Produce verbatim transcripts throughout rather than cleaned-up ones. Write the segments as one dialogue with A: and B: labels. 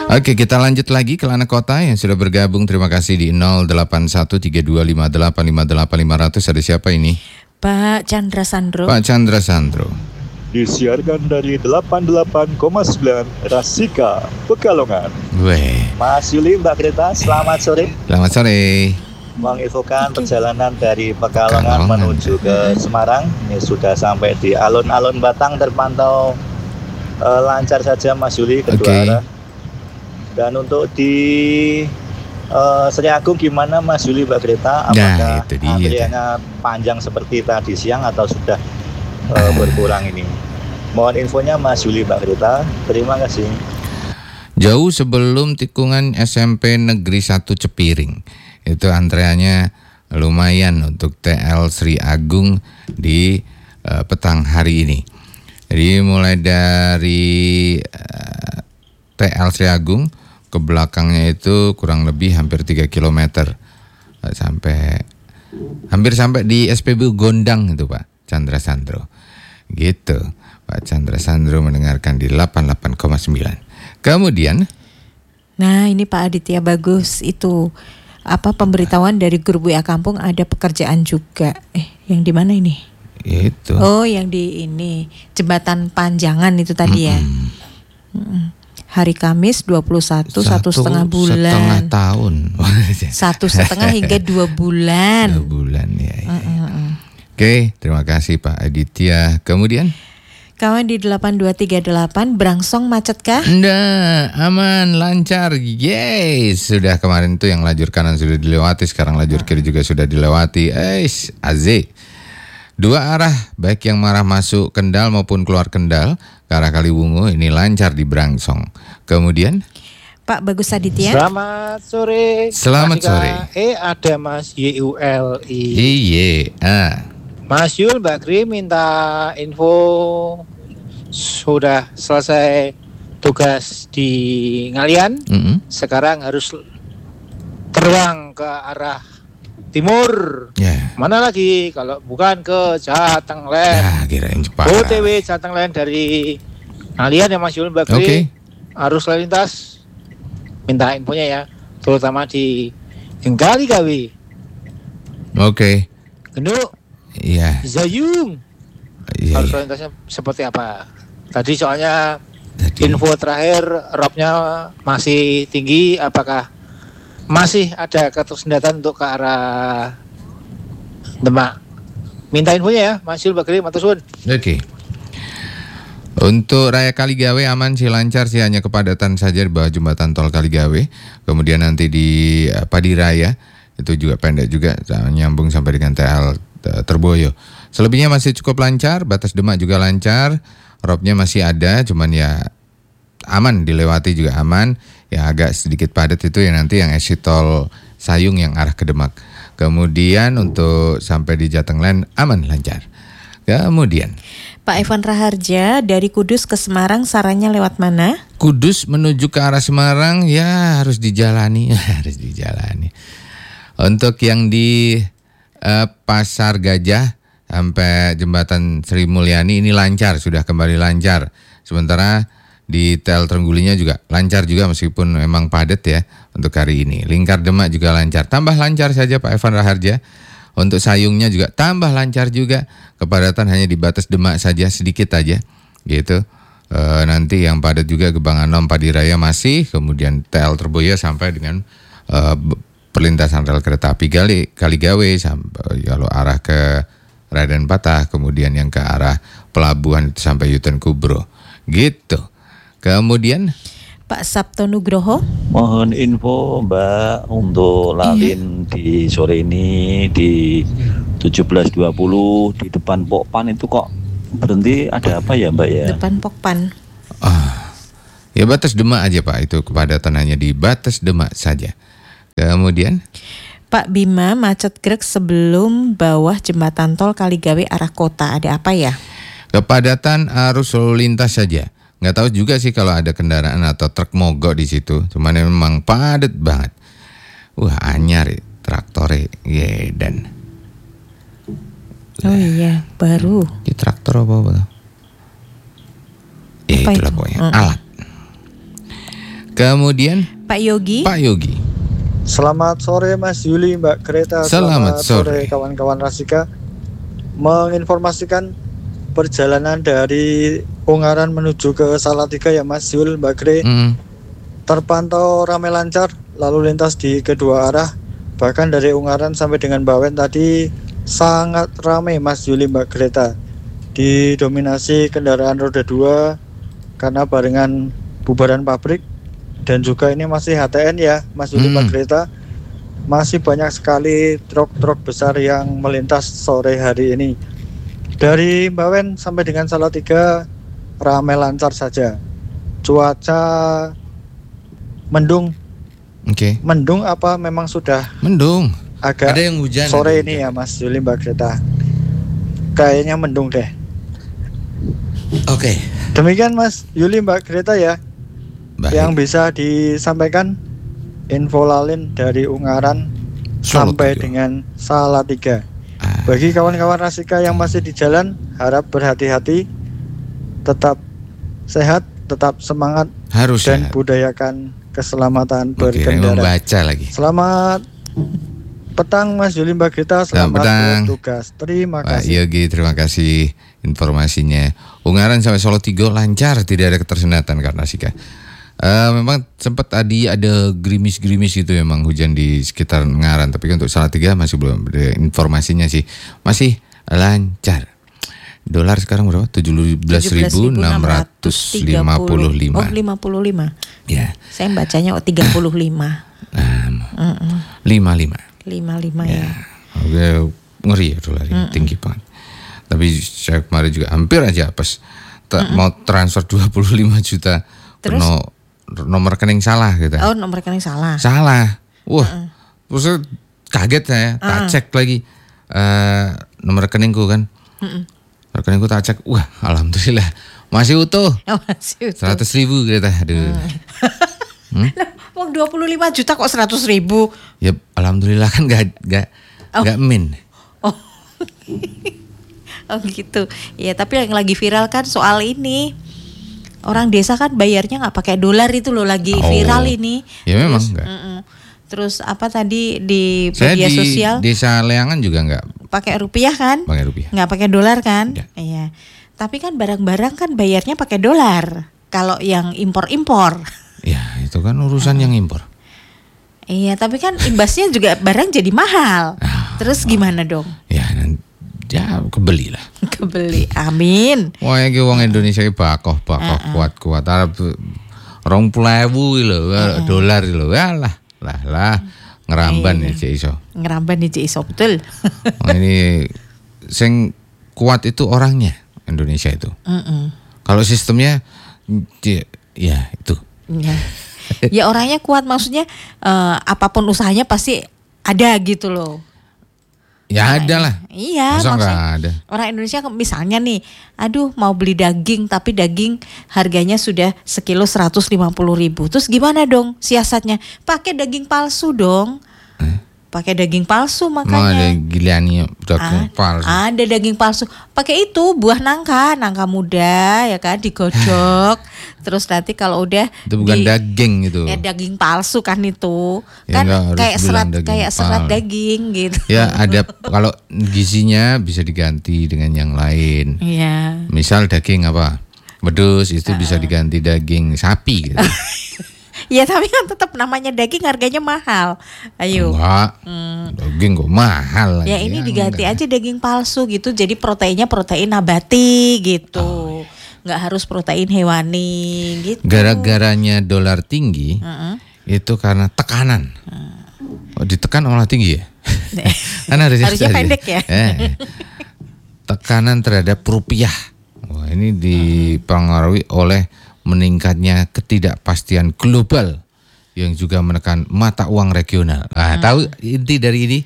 A: Oke, kita lanjut lagi ke Lana Kota yang sudah bergabung. Terima kasih di nol delapan satu tiga dua lima delapan lima delapan lima nol nol. Ada siapa ini?
B: Pak Chandra Sandro.
A: Pak Chandra Sandro.
C: Disiarkan dari delapan puluh delapan koma sembilan Rasika, Pekalongan.
A: Weh.
C: Mas Yuli, Mbak Greta, selamat sore.
A: Selamat sore.
C: Menginfokan perjalanan dari Pekalongan
A: Pekalongan.
C: menuju ke Semarang. Ini sudah sampai di alun-alun Batang, terpantau uh, lancar saja Mas Yuli, kedua
A: Oke.
C: arah. Dan untuk di uh, Sri Agung gimana Mas Yuli, Mbak Greta? Apakah
A: Nah, itu dia.
C: antriannya panjang seperti tadi siang atau sudah uh, berkurang ini? Mohon infonya Mas Yuli, Mbak Greta. Terima kasih.
A: Jauh sebelum tikungan S M P Negeri satu Cepiring. Itu antreannya lumayan untuk T L Sri Agung di uh, petang hari ini. Jadi mulai dari uh, T L Sri Agung ke belakangnya itu kurang lebih hampir tiga kilometer. Uh, sampai hampir sampai di S P B U Gondang itu Pak Chandra Sandro. Gitu. Pak Chandra Sandro mendengarkan di delapan puluh delapan koma sembilan. Kemudian,
B: Nah ini Pak Aditya bagus itu apa pemberitahuan dari grup W A Kampung ada pekerjaan juga. Eh yang di mana ini?
A: itu.
B: Oh yang di ini jembatan Panjangan itu tadi ya. Mm-mm. Hari Kamis dua puluh satu satu setengah bulan.
A: Setengah tahun.
B: Satu setengah hingga dua bulan.
A: Dua bulan ya. ya.
B: Mm-mm.
A: Oke, terima kasih Pak Aditya. Kemudian?
B: Kawan di delapan dua tiga delapan Brangsong macet kah?
A: Nggak, aman, lancar. Yes, sudah kemarin tuh yang lajur kanan sudah dilewati, sekarang lajur kiri juga sudah dilewati. Eish, azik. Dua arah, baik yang marah masuk Kendal maupun keluar Kendal ke arah Kaliwungu ini lancar di Brangsong. Kemudian?
B: Pak Bagus Aditya.
D: Selamat sore.
A: Selamat
D: Mas Ika.
A: sore.
D: Eh ada Mas Y U L I.
A: Iye, ah.
D: Mas Yul, Mbak Kri minta info sudah selesai tugas di Ngalian.
A: Mm-mm.
D: Sekarang harus terbang ke arah timur.
A: Ya,
D: Mana lagi kalau bukan ke Jatenglen.
A: ya kirain cepat.
D: O T W Jatenglen dari Ngalian ya Mas Yul, Mbak Kri.
A: Oke.
D: Arus lalu lintas minta infonya ya, terutama di Jengkali Gawi,
A: Oke.
D: Genduk,
A: Iya.
D: Zayung.
A: Iya.
D: Arus
A: Iya.
D: lalu lintasnya seperti apa? Tadi soalnya
A: Tadi.
D: info terakhir robnya masih tinggi, apakah masih ada ketersendatan untuk ke arah Demak? Minta infonya ya, Mas Yul Bakri, matur suwun.
A: Oke. Untuk Raya Kaligawe aman sih, lancar sih, hanya kepadatan saja di bawah jembatan tol Kaligawe. Kemudian nanti di uh, Padiraya itu juga pendek juga, nyambung sampai dengan T L uh, Terboyo. Selebihnya masih cukup lancar, batas Demak juga lancar, robnya masih ada, cuman ya aman, dilewati juga aman. Ya agak sedikit padat itu ya nanti yang exit tol Sayung yang arah ke Demak. Kemudian untuk sampai di Jatenglen aman, lancar. Kemudian
B: Pak Evan Raharja dari Kudus ke Semarang sarannya lewat mana?
A: Kudus menuju ke arah Semarang ya harus dijalani, harus dijalani. Untuk yang di uh, Pasar Gajah sampai jembatan Sri Mulyani ini lancar, sudah kembali lancar. Sementara di T L Trenggulinya juga lancar juga meskipun memang padat ya untuk hari ini. Lingkar Demak juga lancar, tambah lancar saja Pak Evan Raharja. Untuk Sayungnya juga tambah lancar juga, kepadatan hanya di batas Demak saja sedikit aja gitu. E, nanti yang padat juga Gebang Anom Padiraya masih, kemudian T L Terboyo sampai dengan e, perlintasan rel kereta api Gali, Kaligawe sampai kalau arah ke Raden Patah, kemudian yang ke arah pelabuhan itu sampai Yuten Kubro gitu. Kemudian
B: Pak Sabto Nugroho.
E: Mohon info Mbak untuk lalin di sore ini di tujuh belas dua puluh di depan Pokpan itu kok berhenti, ada apa ya Mbak ya?
B: Depan Pokpan.
A: ah, ya batas Demak aja Pak, itu kepadatan hanya di batas Demak saja. Kemudian
B: Pak Bima macet grek sebelum bawah jembatan tol Kaligawe arah kota, ada apa ya?
A: kepadatan arus lalu lintas saja. Nggak tahu juga sih kalau ada kendaraan atau truk mogok di situ. Cuman memang padat banget. Wah anyar traktore dan.
B: Oh iya baru.
A: Di traktor apa apa? Ya
B: Apa
A: itulah
B: itu?
A: pokoknya
B: Mm.
A: alat. Kemudian
B: Pak Yogi.
A: Pak Yogi.
F: Selamat sore Mas Yuli, Mbak Greta.
A: Selamat sore.
F: kawan-kawan Rasika. Menginformasikan perjalanan dari Ungaran menuju ke Salatiga ya Mas Yul, Mbak Gre.
A: Mm.
F: Terpantau ramai lancar lalu lintas di kedua arah. Bahkan dari Ungaran sampai dengan Bawen tadi sangat ramai Mas Yuli, Mbak Greta. Didominasi kendaraan roda dua karena barengan bubaran pabrik. Dan juga ini masih H T N ya Mas Yuli,
A: Hmm.
F: Mbak Greta. Masih banyak sekali truk-truk besar yang melintas sore hari ini. Dari Bawen sampai dengan Salatiga ramai lancar saja. Cuaca mendung.
A: Oke. Okay.
F: Mendung apa memang sudah
A: Mendung.
F: agak
A: Ada yang hujan.
F: sore
A: ada
F: ini
A: hujan.
F: ya Mas Yuli, Mbak Greta. Kayaknya mendung deh.
A: Oke. Okay.
F: Demikian Mas Yuli, Mbak Greta ya.
A: Baik.
F: Yang bisa disampaikan info lalin dari Ungaran
A: Solo
F: sampai
A: tiga.
F: dengan Salatiga.
A: Ah.
F: Bagi kawan-kawan Rasika yang masih di jalan, harap berhati-hati, tetap sehat, tetap semangat,
A: Harus
F: dan
A: ya.
F: budayakan keselamatan
A: Oke,
F: berkendara.
A: membaca lagi.
F: Selamat petang Mas Yuli, Mbak Greta.
A: Selamat
F: Selamat
A: petang.
F: bertugas. Terima
A: Pak
F: kasih.
A: Yogi, terima kasih informasinya. Ungaran sampai Solo tiga lancar, tidak ada ketersendatan karena Sika. Uh, memang sempat tadi ada gerimis-gerimis gitu memang hujan di sekitar Ungaran, tapi untuk Salatiga masih belum ada informasinya sih, masih lancar. Dolar sekarang berapa? tujuh belas ribu enam ratus lima puluh lima.
B: Oh, lima puluh lima.
A: Ya.
B: Saya bacanya oh tiga puluh lima.
A: Nah, lima puluh lima.
B: lima puluh lima ya.
A: Ya. Oke, ngeri ya dolar ini, tinggi banget. Tapi saya kemarin juga hampir aja pas ta- mau transfer dua puluh lima juta.
B: Terus?
A: No, nomor rekening salah gitu.
B: Oh, nomor rekening salah.
A: Salah. Wah. Terus kaget saya, tak cek lagi eh nomor rekeningku kan. Rekeningku tak cek. Wah, alhamdulillah masih utuh.
B: Oh, masih utuh.
A: seratus ribu gitu. Aduh.
B: Lah, uang dua puluh lima juta kok seratus ribu.
A: Ya alhamdulillah kan gak gak
B: Oh.
A: gak min.
B: Oh gitu. Ya, tapi yang lagi viral kan soal ini. Orang desa kan bayarnya nggak pakai dolar itu loh, lagi
A: Oh.
B: viral ini.
A: Ya memang
B: Terus,
A: enggak.
B: mm-mm. Terus apa tadi di
A: Saya
B: media
A: di
B: sosial
A: Desa Leangan juga nggak
B: pakai rupiah kan?
A: pakai rupiah.
B: Nggak pakai dolar kan?
A: Nggak.
B: Iya. Tapi kan barang-barang kan bayarnya pakai dolar. Kalau yang impor-impor.
A: Ya itu kan urusan yang impor.
B: Iya, tapi kan imbasnya juga barang jadi mahal.
A: Ah,
B: Terus gimana dong?
A: Ya nan- ya kebeli lah.
B: Kebeli. Amin.
A: Wah iki wong Indonesia iki bakoh bakoh kuat-kuat. Arab rong puluh ewu lho dolar lho. Alah lah lah ngeramban ya Cik Iso.
B: Ngeramban nih Cik Iso, betul.
A: Oh, ini sing kuat itu orangnya Indonesia itu.
B: Mm-mm.
A: Kalau sistemnya ya, ya itu.
B: Ya. Ya orangnya kuat, maksudnya eh, apapun usahanya pasti ada gitu loh.
A: Ya ada lah.
B: Iya,
A: Masa
B: maksudnya
A: nggak ada?
B: orang Indonesia misalnya nih, aduh mau beli daging tapi daging harganya sudah sekilo seratus lima puluh ribu. Terus gimana dong siasatnya? Pakai daging palsu dong. Pakai daging palsu
A: Mau ada
B: makanya.
A: giliani
B: Ah,
A: daging palsu.
B: Ada daging palsu. Pakai itu buah nangka, nangka muda ya kan, digodok. Terus nanti kalau udah
A: Itu bukan
B: di-
A: daging itu.
B: ya daging palsu kan itu.
A: Ya,
B: Kan
A: enggak harus
B: kayak
A: bilang
B: serat
A: daging
B: kayak serat
A: palsu.
B: daging gitu.
A: Ya ada kalau gizinya bisa diganti dengan yang lain.
B: Iya.
A: Misal daging apa? Wedus itu bisa diganti daging sapi gitu.
B: Ya tapi kan tetap namanya daging harganya mahal. Ayo.
A: Enggak. Daging kok mahal lagi.
B: Ya ini diganti
A: enggak.
B: aja daging palsu gitu. Jadi proteinnya protein nabati gitu.
A: Oh, iya.
B: Nggak harus protein hewani gitu.
A: Gara-garanya dolar tinggi itu karena tekanan. Oh, ditekan malah tinggi ya? Kan harusnya,
B: Harusnya
A: tadi.
B: pendek ya?
A: Eh, tekanan terhadap rupiah. Wah, ini dipengaruhi oleh meningkatnya ketidakpastian global yang juga menekan mata uang regional. Ah, tahu inti dari ini?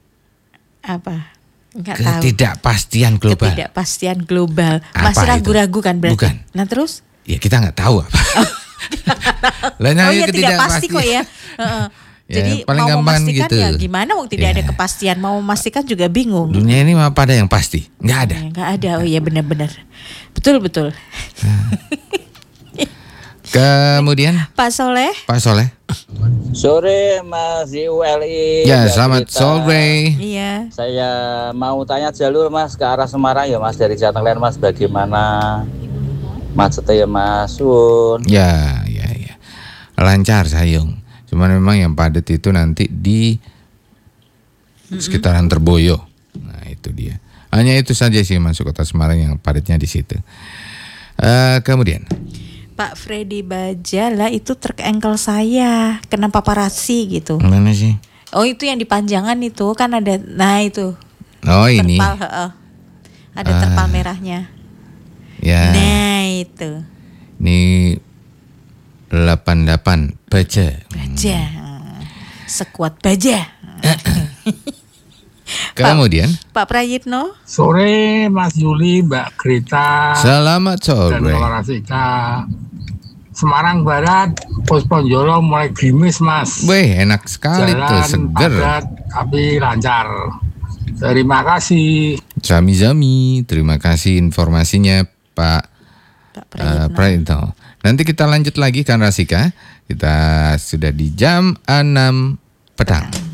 B: Apa? Nggak tahu.
A: Ketidakpastian global.
B: Ketidakpastian global.
A: Apa
B: Masih
A: itu?
B: ragu-ragu kan berarti?
A: Bukan.
B: Nah terus?
A: Ya kita nggak tahu apa. Lah,
B: Oh
A: nah,
B: iya tidak pasti
A: ketidakpastian.
B: kok ya. Heeh.
A: Ya,
B: Jadi
A: paling
B: mau
A: gampang
B: memastikan
A: gitu.
B: ya gimana wong tidak
A: Ya.
B: ada kepastian. Mau memastikan juga bingung.
A: Dunia ini apa ada yang pasti? Nggak ada.
B: Ya, nggak ada. Oh iya benar-benar. Betul betul.
A: Kemudian
B: Pak Soleh.
A: Pak Soleh.
G: Sore Mas U L I.
A: Ya,
G: Mbak
A: selamat
G: Greta.
A: sore.
B: Iya.
G: Saya mau tanya jalur Mas ke arah Semarang ya Mas, dari Jatenglen Mas, bagaimana macetnya ya Mas? Sun.
A: Ya, ya, ya. Lancar Sayung. Cuman memang yang padat itu nanti di sekitaran Terboyo. Nah, itu dia. Hanya itu saja sih masuk kota Semarang yang padatnya di situ. Uh, kemudian
B: Pak Freddy Bajala itu truk engkel saya kena paparazzi gitu.
A: mana sih?
B: Oh itu yang di Panjangan itu kan ada. Nah itu.
A: Oh ini.
B: Terpal, heeh. Ada
A: Ah.
B: terpal merahnya.
A: Ya.
B: Nah itu.
A: Ini delapan puluh delapan baja.
B: Baja. Sekuat baja.
A: Kemudian
B: Pak Prayitno.
H: Sore Mas Yuli, Mbak Greta,
A: selamat
H: dan
A: sore.
H: Rasika. Semarang Barat, Pos Ponjolo mulai gerimis Mas.
A: Weh, enak sekali tuh,
H: Jalan
A: seger.
H: padat tapi lancar. Terima kasih.
A: Zami-zami, terima kasih informasinya Pak
B: Pak
A: uh,
B: Prayitno.
A: Prayitno. Nanti kita lanjut lagi kan Rasika. Kita sudah di jam enam petang.